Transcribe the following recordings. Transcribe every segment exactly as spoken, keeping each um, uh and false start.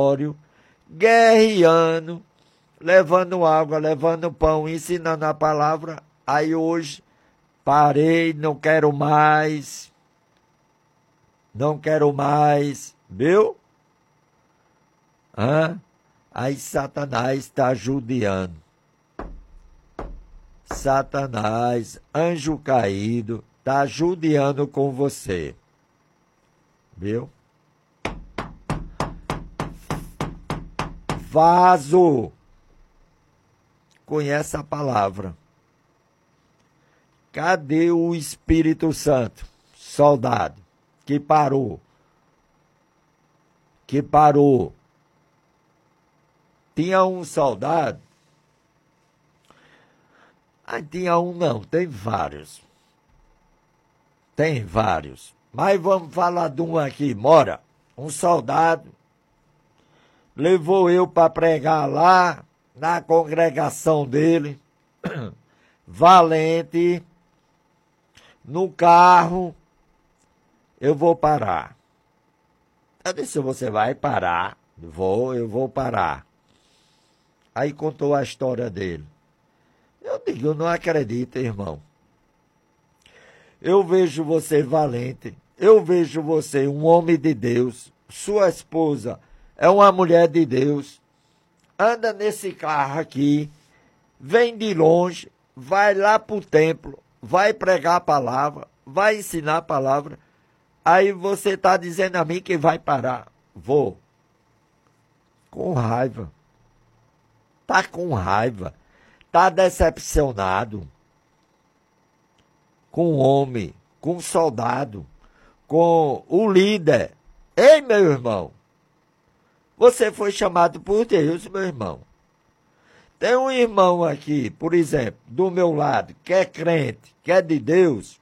guerreando, levando água, levando pão, ensinando a palavra. Aí hoje, parei, não quero mais, não quero mais, viu? Hã? Aí Satanás está judiando. Satanás, anjo caído, está judiando com você. Viu? Vaso. Conhece a palavra. Cadê o Espírito Santo? Soldado. Que parou. Que parou. Tinha um soldado. Ah, tinha um não, tem vários. Tem vários. Mas vamos falar de um aqui, mora. Um soldado levou eu para pregar lá na congregação dele. Valente. No carro. Eu vou parar. Eu disse, você vai parar? Vou, eu vou parar. Aí contou a história dele. Eu digo, eu não acredito, irmão. Eu vejo você valente. Eu vejo você um homem de Deus. Sua esposa é uma mulher de Deus. Anda nesse carro aqui. Vem de longe. Vai lá para o templo. Vai pregar a palavra. Vai ensinar a palavra. Aí você está dizendo a mim que vai parar. Vou. Com raiva. Tá com raiva. Tá decepcionado. Com o homem. Com o soldado. Com o líder. Ei, meu irmão. Você foi chamado por Deus, meu irmão. Tem um irmão aqui, por exemplo, do meu lado, que é crente, que é de Deus.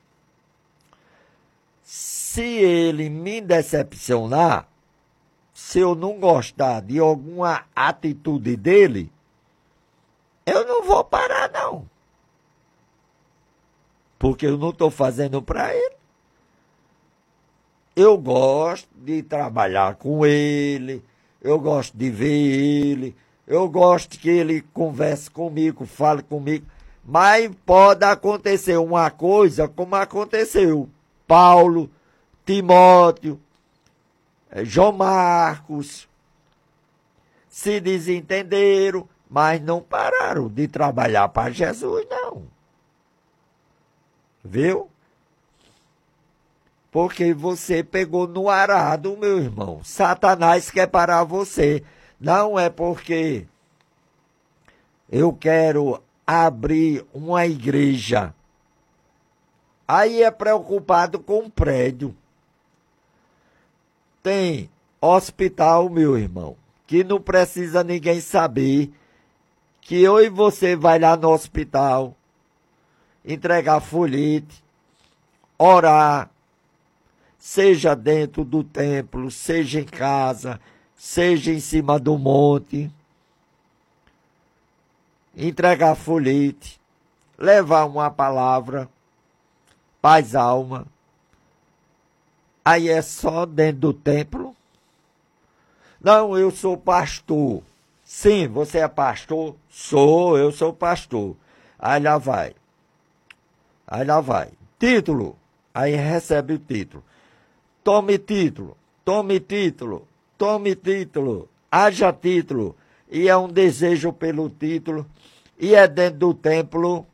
Se ele me decepcionar, se eu não gostar de alguma atitude dele, eu não vou parar, não. Porque eu não estou fazendo para ele. Eu gosto de trabalhar com ele, eu gosto de ver ele, eu gosto que ele converse comigo, fale comigo. Mas pode acontecer uma coisa como aconteceu. Paulo, Timóteo, João Marcos, se desentenderam, mas não pararam de trabalhar para Jesus, não. Viu? Porque você pegou no arado, meu irmão. Satanás quer parar você. Não é porque eu quero abrir uma igreja. Aí é preocupado com o prédio. Tem hospital, meu irmão, que não precisa ninguém saber que eu e você vai lá no hospital, entregar folhete, orar, seja dentro do templo, seja em casa, seja em cima do monte, entregar folhete, levar uma palavra, paz alma. Aí é só dentro do templo? Não, eu sou pastor. Sim, você é pastor? Sou, eu sou pastor. Aí lá vai. Aí lá vai. Título. Aí recebe o título. Tome título, tome título, tome título, haja título. E é um desejo pelo título. E é dentro do templo.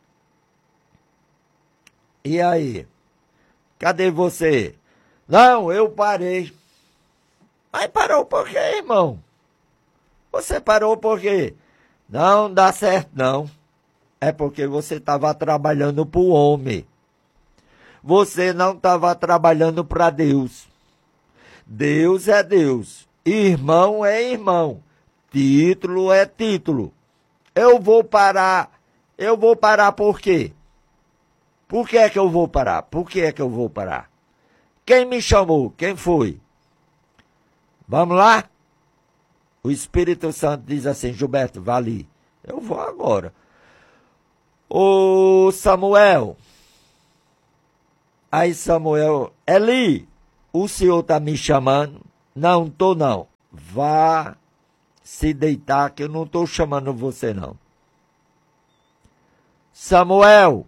E aí? Cadê você? Não, eu parei. Mas parou por quê, irmão? Você parou por quê? Não dá certo, não. É porque você estava trabalhando para o homem. Você não estava trabalhando para Deus. Deus é Deus. Irmão é irmão. Título é título. Eu vou parar. Eu vou parar por quê? Por que é que eu vou parar? Por que é que eu vou parar? Quem me chamou? Quem foi? Vamos lá? O Espírito Santo diz assim, Gilberto, vá ali. Eu vou agora. Ô Samuel. Aí Samuel, Eli, o senhor está me chamando? Não, tô não. vá se deitar, que eu não estou chamando você, não. Samuel,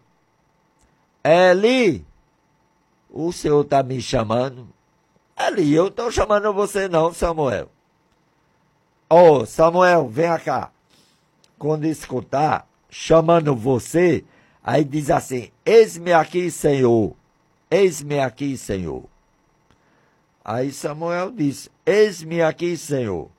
Eli, o Senhor está me chamando. Eli, eu estou chamando você, não, Samuel. Ô, oh, Samuel, vem cá. Quando escutar, chamando você, aí diz assim, eis-me aqui, Senhor. Eis-me aqui, Senhor. Aí Samuel disse, eis-me aqui, Senhor.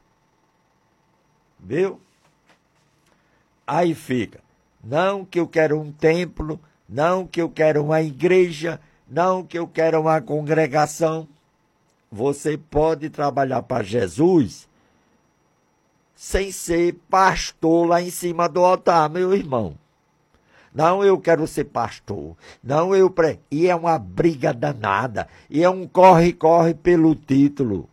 Viu? Aí fica, não que eu quero um templo, não que eu quero uma igreja, não que eu quero uma congregação. Você pode trabalhar para Jesus sem ser pastor lá em cima do altar, meu irmão. Não, eu quero ser pastor. Não, eu... Pre... E é uma briga danada. E é um corre-corre pelo título.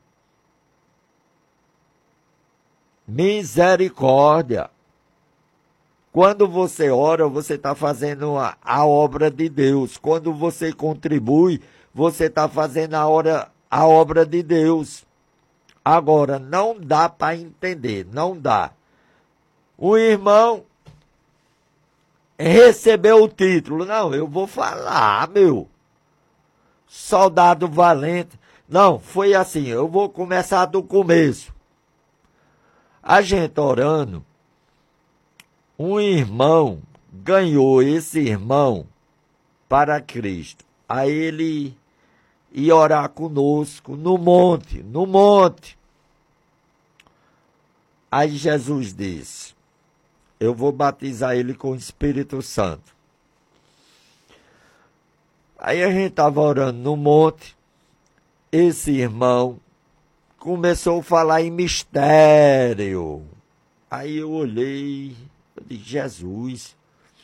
Misericórdia. Quando você ora, você está fazendo a, a obra de Deus. Quando você contribui, você está fazendo a, hora, a obra de Deus. Agora, não dá para entender, não dá. O irmão recebeu o título. Não, eu vou falar, meu. Soldado valente. Não, foi assim, eu vou começar do começo. A gente orando, um irmão ganhou esse irmão para Cristo. Aí ele ia orar conosco no monte, no monte. Aí Jesus disse, eu vou batizar ele com o Espírito Santo. Aí a gente estava orando no monte, esse irmão começou a falar em mistério. Aí eu olhei, eu disse, Jesus,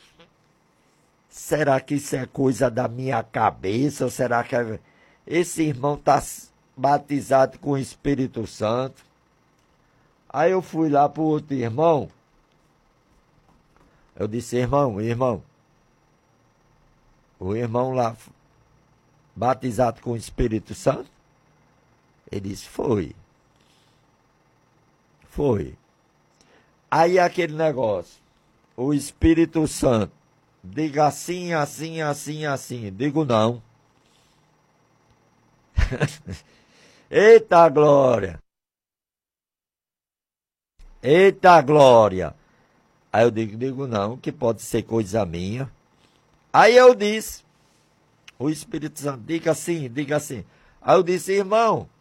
será que isso é coisa da minha cabeça? Ou será que é... esse irmão está batizado com o Espírito Santo? Aí eu fui lá para o outro irmão, eu disse, irmão, irmão, o irmão lá batizado com o Espírito Santo? Ele disse, foi. Foi. Aí aquele negócio, o Espírito Santo, diga assim, assim, assim, assim. Digo não. Eita glória. Eita glória. Aí eu digo, digo não, que pode ser coisa minha. Aí eu disse, o Espírito Santo, diga assim, diga assim. Aí eu disse, irmão,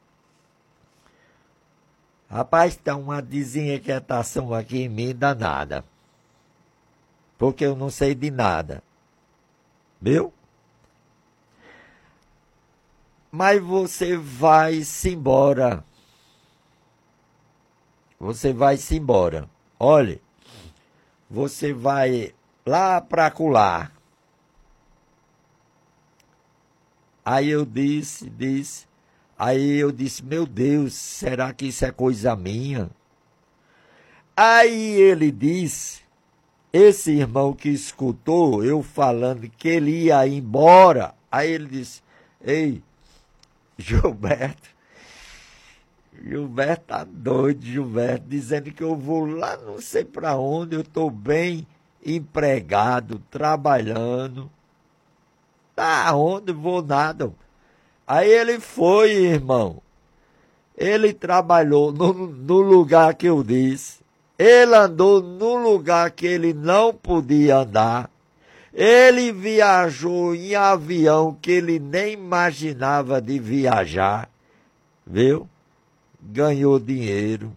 rapaz, está uma desinquietação aqui em mim danada. Porque eu não sei de nada. Viu? Mas você vai-se embora. Você vai-se embora. Olhe, você vai lá para acolá. Aí eu disse, disse. Aí eu disse, meu Deus, será que isso é coisa minha? Aí ele disse, esse irmão que escutou eu falando que ele ia embora, aí ele disse, ei, Gilberto, Gilberto tá doido, Gilberto, dizendo que eu vou lá não sei para onde, eu estou bem empregado, trabalhando. Tá onde vou nada. Aí ele foi, irmão. Ele trabalhou no, no lugar que eu disse. Ele andou no lugar que ele não podia andar. Ele viajou em avião que ele nem imaginava de viajar. Viu? Ganhou dinheiro.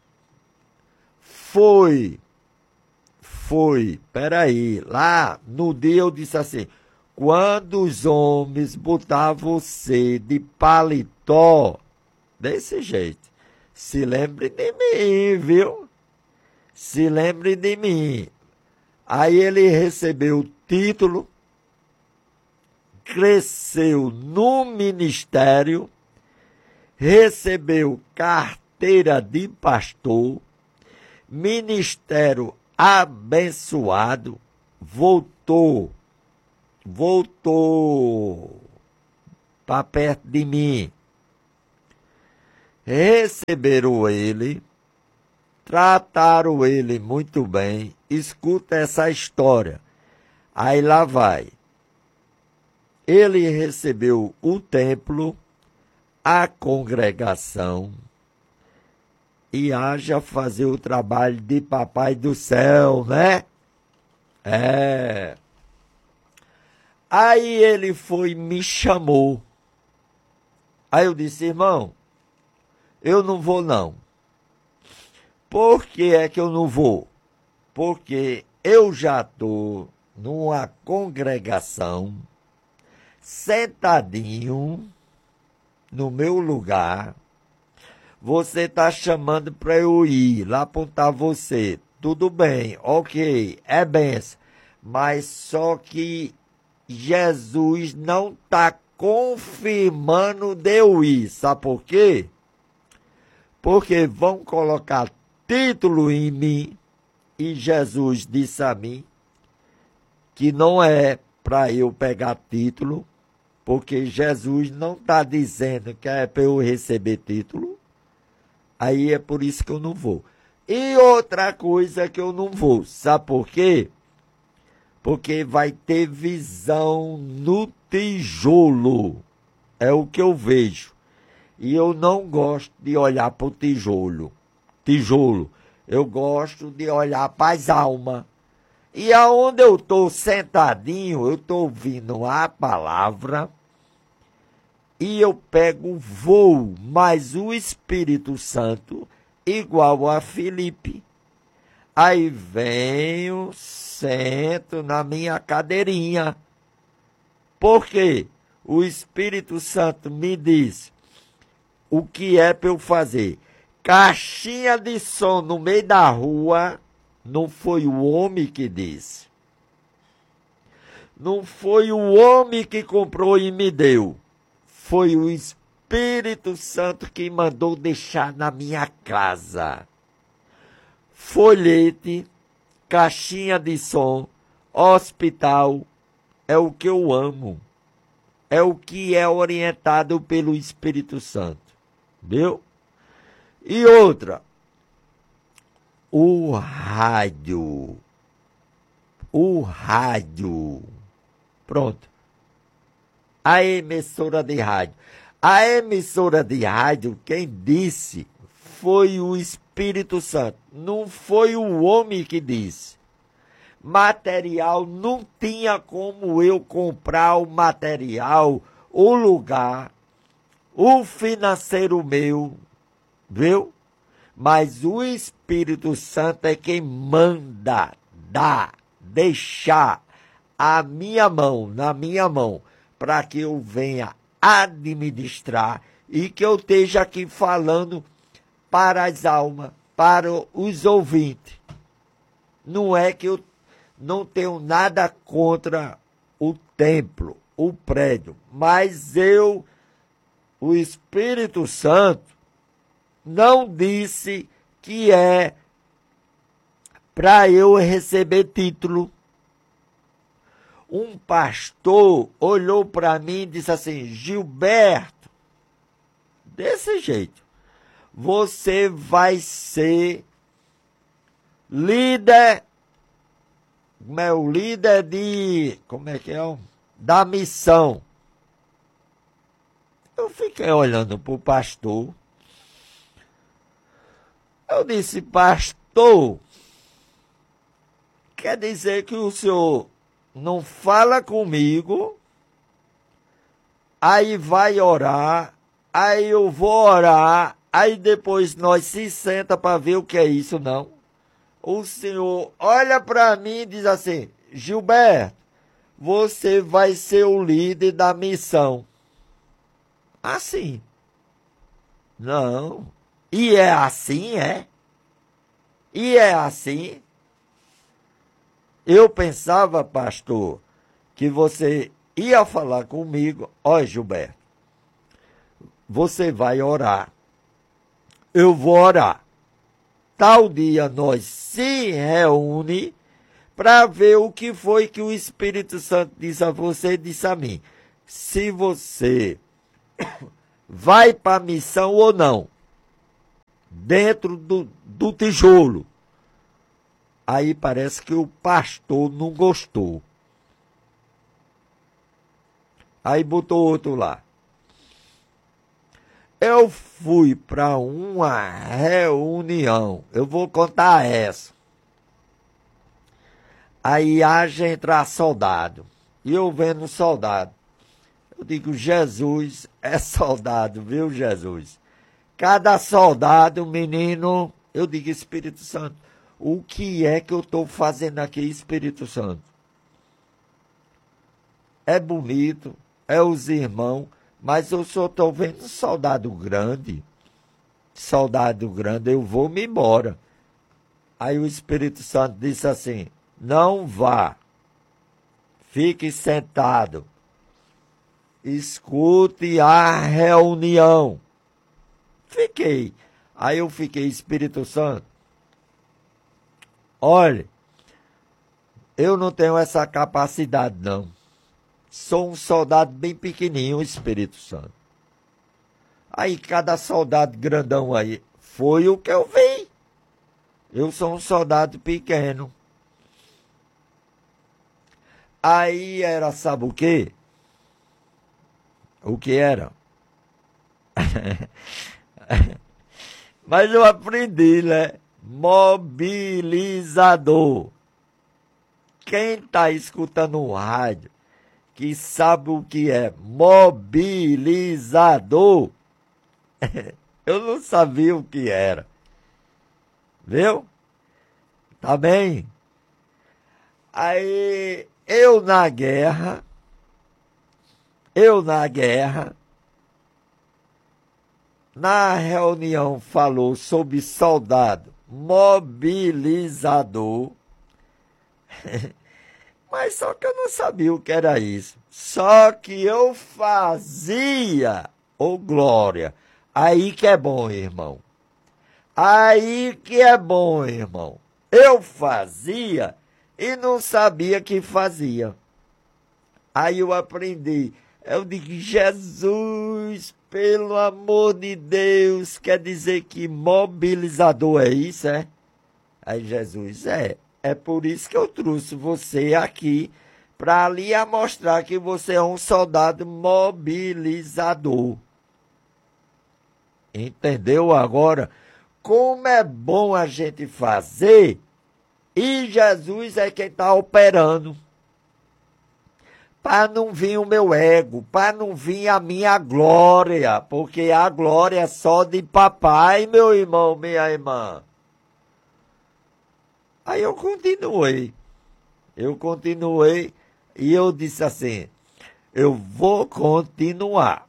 Foi. Foi. Peraí. Lá no dia eu disse assim, quando os homens botavam você de paletó, desse jeito, se lembre de mim, viu? Se lembre de mim. Aí ele recebeu o título, cresceu no ministério, recebeu carteira de pastor, ministério abençoado, voltou, voltou para perto de mim. receberam ele, trataram ele muito bem. Escuta essa história. Aí lá vai. Ele recebeu o templo, a congregação, e haja fazer o trabalho de papai do céu, né? É. Aí ele foi e me chamou. Aí eu disse, irmão, eu não vou não. Por que é que eu não vou? Porque eu já estou numa congregação, sentadinho no meu lugar. Você está chamando para eu ir lá apontar você. Tudo bem, ok, é benção. Mas só que Jesus não está confirmando de eu ir. Sabe por quê? Porque vão colocar título em mim. E Jesus disse a mim que não é para eu pegar título, porque Jesus não está dizendo que é para eu receber título. Aí é por isso que eu não vou. E outra coisa que eu não vou, sabe por quê? Porque vai ter visão no tijolo. É o que eu vejo. E eu não gosto de olhar para o tijolo. Tijolo. Eu gosto de olhar para as almas. E aonde eu estou sentadinho, eu estou ouvindo a palavra. E eu pego voo, mas o Espírito Santo, igual a Filipe. Aí venho, sento na minha cadeirinha. Por quê? O Espírito Santo me diz o que é para eu fazer. Caixinha de som no meio da rua, não foi o homem que disse. Não foi o homem que comprou e me deu. Foi o Espírito Santo que mandou deixar na minha casa. Folhete, caixinha de som, hospital, é o que eu amo. É o que é orientado pelo Espírito Santo. Viu? E outra, o rádio. O rádio. Pronto. A emissora de rádio. A emissora de rádio, quem disse foi o Espírito Santo. Não foi o homem que disse. Material, não tinha como eu comprar o material, o lugar, o financeiro meu. Viu? Mas o Espírito Santo é quem manda dar, deixar a minha mão, na minha mão, para que eu venha administrar e que eu esteja aqui falando para as almas, para os ouvintes. Não é que eu não tenho nada contra o templo, o prédio, mas eu, o Espírito Santo, não disse que é para eu receber título. Um pastor olhou para mim e disse assim, Gilberto, desse jeito, você vai ser líder, como é o líder de, como é que é, da missão. Eu fiquei olhando para o pastor. Eu disse, pastor, quer dizer que o senhor não fala comigo, aí vai orar, aí eu vou orar, aí depois nós se senta para ver o que é isso, não? O senhor olha para mim e diz assim, Gilberto, você vai ser o líder da missão. Assim. Não. E é assim, é? E é assim? Eu pensava, pastor, que você ia falar comigo, ó Gilberto, você vai orar, eu vou orar. Tal dia nós se reúne para ver o que foi que o Espírito Santo disse a você e disse a mim. Se você vai para a missão ou não. dentro do, do tijolo. Aí parece que o pastor não gostou. Aí botou outro lá. Eu fui para uma reunião. Eu vou contar essa. Aí haja entrar soldado. E eu vendo soldado. Eu digo, Jesus é soldado, viu, Jesus? Cada soldado, menino, eu digo, Espírito Santo, o que é que eu estou fazendo aqui, Espírito Santo? É bonito, é os irmãos, mas eu só estou vendo soldado grande. Soldado grande, eu vou me embora. Aí o Espírito Santo disse assim, não vá, fique sentado, escute a reunião. Fiquei. Aí eu fiquei, Espírito Santo, olha, eu não tenho essa capacidade não. Sou um soldado bem pequenininho, Espírito Santo. Aí cada soldado grandão aí, foi o que eu vi. Eu sou um soldado pequeno. Aí era, sabe o quê? O que era? Mas eu aprendi, né? Mobilizador. Quem está escutando o rádio, que sabe o que é mobilizador, eu não sabia o que era. Viu? Tá bem? Aí, eu na guerra, eu na guerra, na reunião falou sobre soldado mobilizador, mas só que eu não sabia o que era isso. Só que eu fazia, ô glória, aí que é bom, irmão. Aí que é bom, irmão. Eu fazia e não sabia que fazia. Aí eu aprendi. Eu digo, Jesus, pelo amor de Deus, quer dizer que mobilizador é isso, é? Aí Jesus, é. É por isso que eu trouxe você aqui, para ali mostrar que você é um soldado mobilizador. Entendeu agora? Como é bom a gente fazer, e Jesus é quem está operando. Para não vir o meu ego, para não vir a minha glória, porque a glória é só de papai, meu irmão, minha irmã. Aí eu continuei, eu continuei e eu disse assim, eu vou continuar,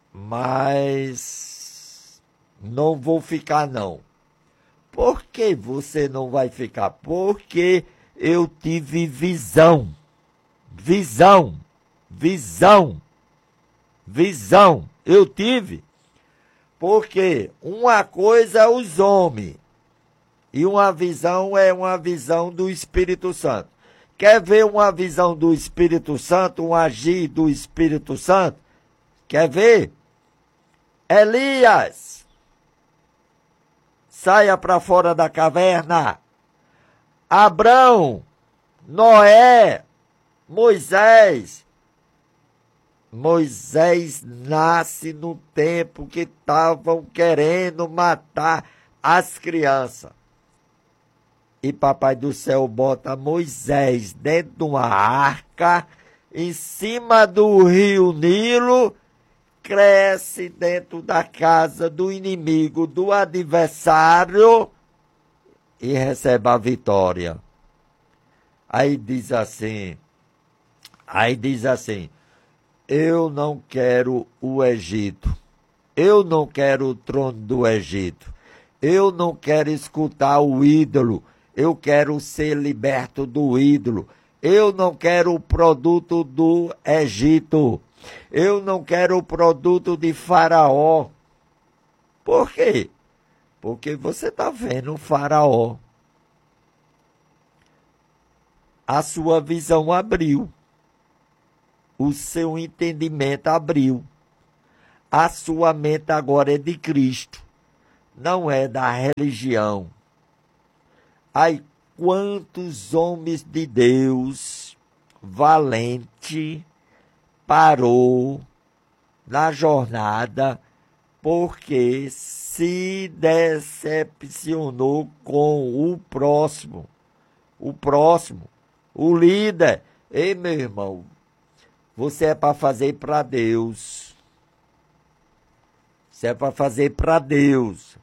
mas não vou ficar não. Por que você não vai ficar? Porque eu tive visão, visão. Visão, visão, eu tive, porque uma coisa é os homens, e uma visão é uma visão do Espírito Santo. Quer ver uma visão do Espírito Santo, um agir do Espírito Santo? Quer ver? Elias, saia para fora da caverna. Abrão, Noé, Moisés, Moisés nasce no tempo que estavam querendo matar as crianças. E Papai do Céu bota Moisés dentro de uma arca, em cima do rio Nilo, cresce dentro da casa do inimigo, do adversário, e recebe a vitória. Aí diz assim, aí diz assim, eu não quero o Egito. Eu não quero o trono do Egito. Eu não quero escutar o ídolo. Eu quero ser liberto do ídolo. Eu não quero o produto do Egito. Eu não quero o produto de Faraó. Por quê? Porque você está vendo o Faraó. A sua visão abriu. O seu entendimento abriu. A sua mente agora é de Cristo. não é da religião. Ai, quantos homens de Deus valente parou na jornada porque se decepcionou com o próximo. O próximo, o líder. Ei, meu irmão, você é para fazer para Deus. Você é para fazer para Deus.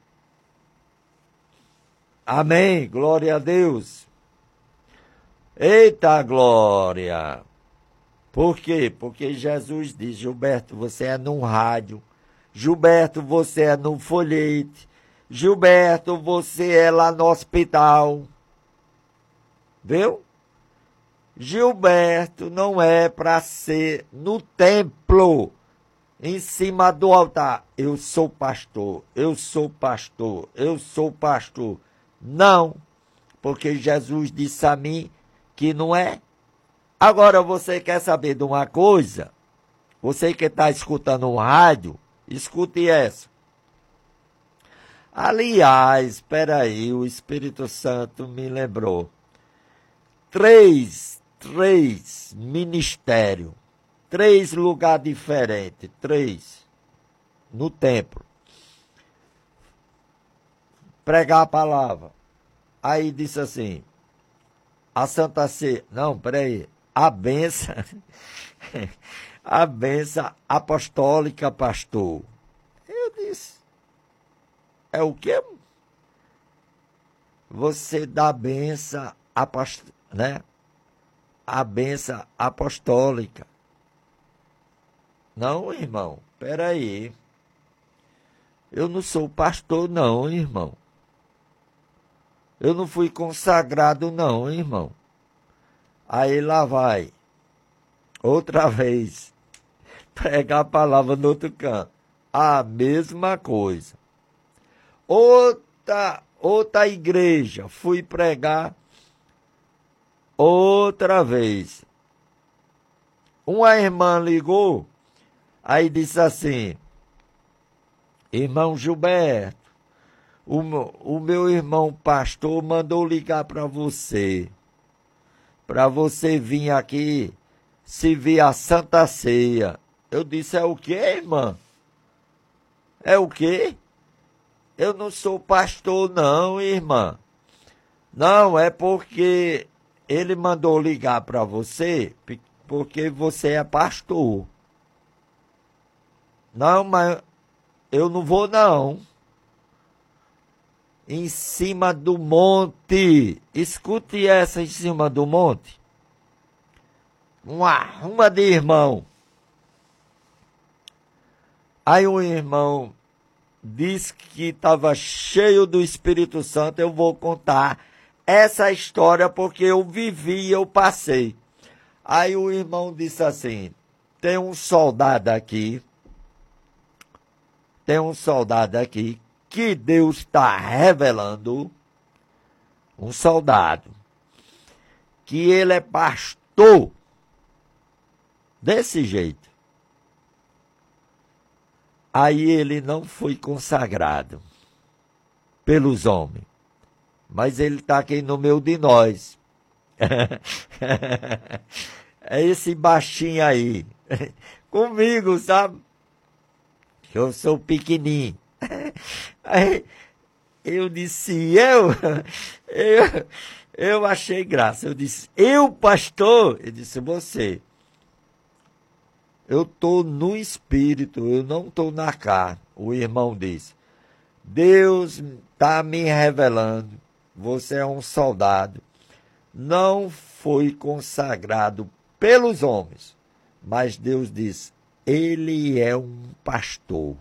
Amém, glória a Deus. Eita glória. Por quê? Porque Jesus diz, Gilberto, você é num rádio. Gilberto, você é num folhete. Gilberto, você é lá no hospital. Viu? Gilberto não é para ser no templo, em cima do altar. Eu sou pastor, eu sou pastor, eu sou pastor. Não, porque Jesus disse a mim que não é. Agora você quer saber de uma coisa? Você que está escutando um rádio, escute essa. Aliás, espera aí, o Espírito Santo me lembrou. Três, três ministérios, três lugares diferentes, três, no templo. Pregar a palavra. Aí disse assim, a Santa Ceia, não, peraí, a benção, a benção apostólica, pastor. Eu disse, é o quê? Você dá a benção apostólica, né? A benção apostólica. Não, irmão, peraí. Eu não sou pastor, não, irmão. Eu não fui consagrado, não, irmão. Aí lá vai. Outra vez. Pregar a palavra no outro canto. A mesma coisa. Outra, outra igreja. Fui pregar outra vez. Uma irmã ligou. Aí disse assim. Irmão Gilberto. O, o meu irmão pastor mandou ligar para você. Para você vir aqui servir a Santa Ceia. Eu disse, é o quê, irmã? É o quê? Eu não sou pastor, não, irmã. Não, é porque ele mandou ligar para você, porque você é pastor. Não, mas eu não vou, não. Em cima do monte. Escute essa em cima do monte. Uma, uma de irmão. Aí o irmão disse que estava cheio do Espírito Santo. Eu vou contar essa história porque eu vivi e eu passei. Aí o irmão disse assim, tem um soldado aqui. Tem um soldado aqui. Que Deus está revelando, um soldado, que ele é pastor, desse jeito. Aí ele não foi consagrado pelos homens, mas ele está aqui no meio de nós. É esse baixinho aí, comigo, sabe? Eu sou pequenininho. Aí eu disse, eu, eu, eu achei graça. Eu disse, eu, pastor? Ele disse, você. Eu estou no espírito, eu não estou na carne. O irmão disse, Deus está me revelando, você é um soldado. Não foi consagrado pelos homens, mas Deus disse, ele é um pastor.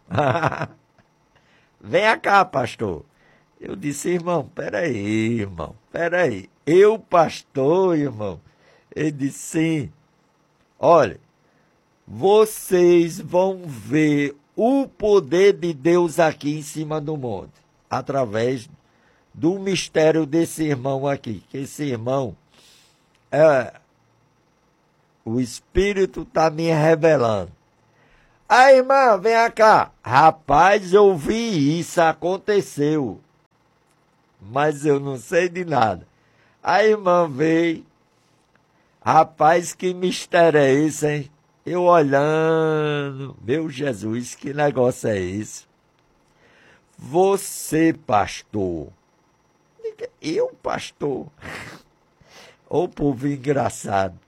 Venha cá, pastor. Eu disse, irmão, peraí, irmão, peraí. Eu, pastor, irmão? Ele disse, sim. Olha, vocês vão ver o poder de Deus aqui em cima do monte, através do mistério desse irmão aqui. Que esse irmão, é, o Espírito está me revelando. A irmã, vem cá. Rapaz, eu vi isso, aconteceu. Mas eu não sei de nada. A irmã veio. Rapaz, que mistério é esse, hein? Eu olhando. Meu Jesus, que negócio é esse? Você, pastor. Eu, pastor? Ô povo engraçado.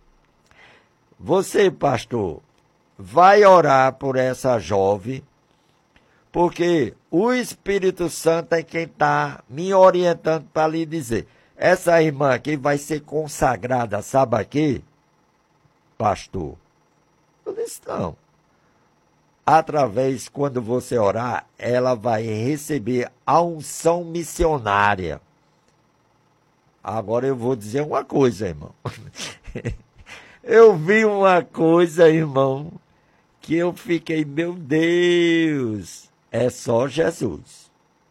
Você, pastor, vai orar por essa jovem, porque o Espírito Santo é quem está me orientando para lhe dizer. Essa irmã aqui vai ser consagrada, sabe aqui, pastor? Eu disse, não. Através, quando você orar, ela vai receber a unção missionária. Agora eu vou dizer uma coisa, irmão. Eu vi uma coisa, irmão, que eu fiquei, meu Deus, é só Jesus.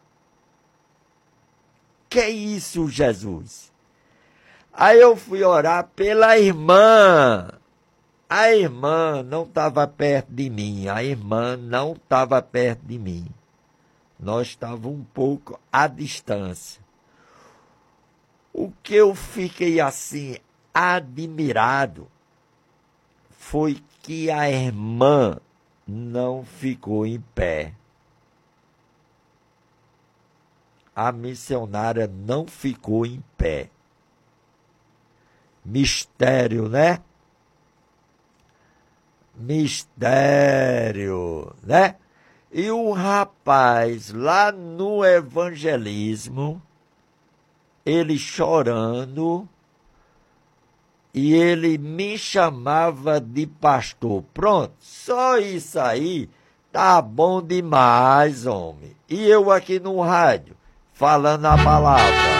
Que é isso, Jesus? Aí eu fui orar pela irmã. A irmã não estava perto de mim. A irmã não estava perto de mim. Nós estávamos um pouco à distância. O que eu fiquei assim, admirado, foi que a irmã não ficou em pé. A missionária não ficou em pé. Mistério, né? Mistério, né? E o rapaz lá no evangelismo, ele chorando, e ele me chamava de pastor. Pronto, só isso aí tá bom demais, homem. E eu aqui no rádio, falando a palavra.